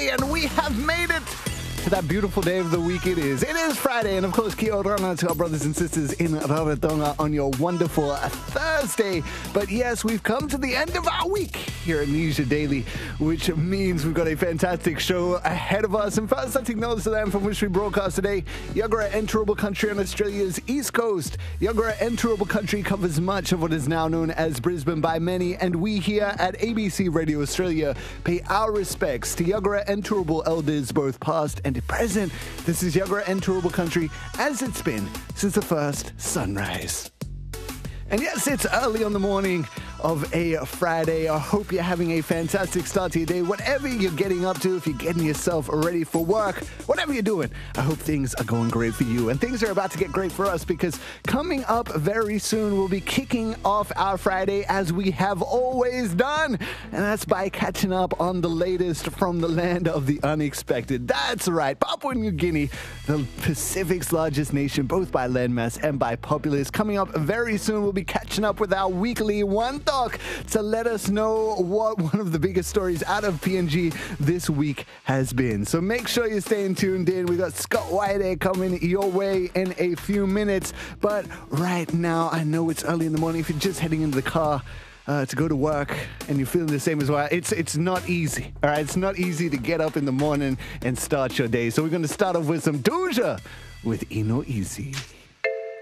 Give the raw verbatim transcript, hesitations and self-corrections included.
Friday, and we have made it to that beautiful day of the week it is. It is Friday, and of course, kia ora to our brothers and sisters in Rarotonga on your wonderful Thursday. But yes, we've come to the end of our week here at Leisure Daily, which means we've got a fantastic show ahead of us. And first, let's acknowledge the land from which we broadcast today, Yagara and Turrbal Country on Australia's East Coast. Yagara and Turrbal Country covers much of what is now known as Brisbane by many, and we here at A B C Radio Australia pay our respects to Yagara and Turrbal elders, both past and present. This is Yagara and Turrbal Country as it's been since the first sunrise. And yes, it's early on the morning of a Friday. I hope you're having a fantastic start to your day. Whatever you're getting up to, if you're getting yourself ready for work, whatever you're doing, I hope things are going great for you. And things are about to get great for us because coming up very soon, we'll be kicking off our Friday as we have always done. And that's by catching up on the latest from the land of the unexpected. That's right, Papua New Guinea, the Pacific's largest nation, both by landmass and by populace. Coming up very soon, we'll be catching up with our weekly One Talk to let us know what one of the biggest stories out of P N G this week has been. So make sure you're staying tuned in. We got Scott Whitehead coming your way in a few minutes. But right now, I know it's early in the morning. If you're just heading into the car uh, to go to work and you're feeling the same as well, it's it's not easy. All right, it's not easy to get up in the morning and start your day. So we're going to start off with some Doja with Ino Easy.